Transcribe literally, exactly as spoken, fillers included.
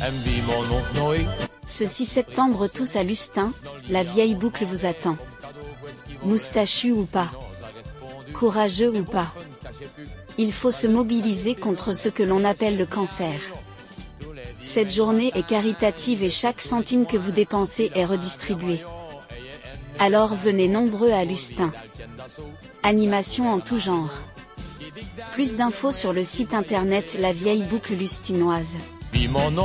Ce six septembre tous à Lustin, la vieille boucle vous attend. Moustachu ou pas, courageux ou pas, il faut se mobiliser contre ce que l'on appelle le cancer. Cette journée est caritative et chaque centime que vous dépensez est redistribué. Alors venez nombreux à Lustin. Animation en tout genre. Plus d'infos sur le site internet La Vieille Boucle Lustinoise.